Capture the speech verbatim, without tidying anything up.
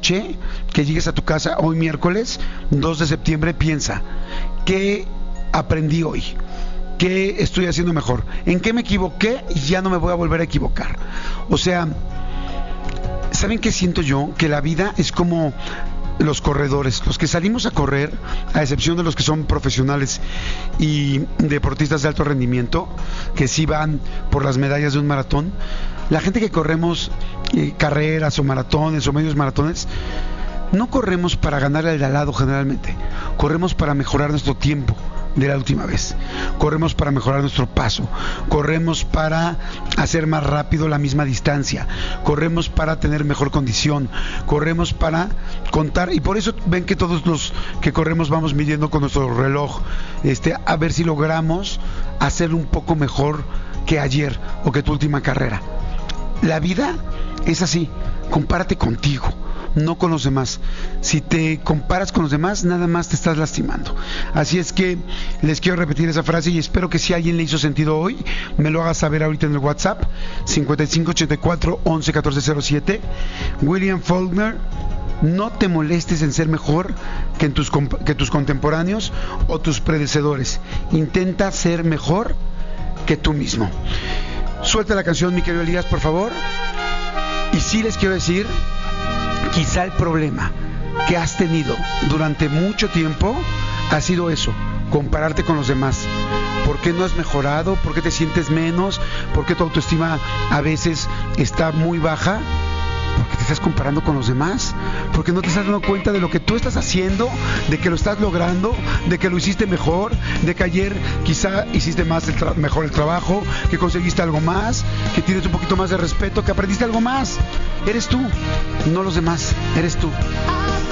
noche que llegues a tu casa hoy miércoles dos de septiembre, piensa, ¿qué aprendí hoy? ¿Qué estoy haciendo mejor? ¿En qué me equivoqué? Y ya no me voy a volver a equivocar. O sea, ¿saben qué siento yo? Que la vida es como los corredores, los que salimos a correr, a excepción de los que son profesionales y deportistas de alto rendimiento, que sí van por las medallas de un maratón. La gente que corremos eh, carreras o maratones o medios maratones, no corremos para ganar al de al lado generalmente, corremos para mejorar nuestro tiempo de la última vez, corremos para mejorar nuestro paso, corremos para hacer más rápido la misma distancia, corremos para tener mejor condición, corremos para contar, y por eso ven que todos los que corremos vamos midiendo con nuestro reloj, este, a ver si logramos hacerlo un poco mejor que ayer o que tu última carrera. La vida es así, compárate contigo, no con los demás. Si te comparas con los demás, nada más te estás lastimando. Así es que les quiero repetir esa frase y espero que si a alguien le hizo sentido hoy, me lo haga saber ahorita en el WhatsApp cincuenta y cinco ochenta y cuatro once catorce cero siete. William Faulkner: no te molestes en ser mejor que, en tus, que tus contemporáneos o tus predecesores. Intenta ser mejor que tú mismo. Suelta la canción, mi querido Elías, por favor. Y sí les quiero decir, quizá el problema que has tenido durante mucho tiempo ha sido eso, compararte con los demás. ¿Por qué no has mejorado? ¿Por qué te sientes menos? ¿Por qué tu autoestima a veces está muy baja? Porque te estás comparando con los demás, porque no te estás dando cuenta de lo que tú estás haciendo, de que lo estás logrando, de que lo hiciste mejor, de que ayer quizá hiciste más el tra- mejor el trabajo, que conseguiste algo más, que tienes un poquito más de respeto, que aprendiste algo más. Eres tú, no los demás, eres tú.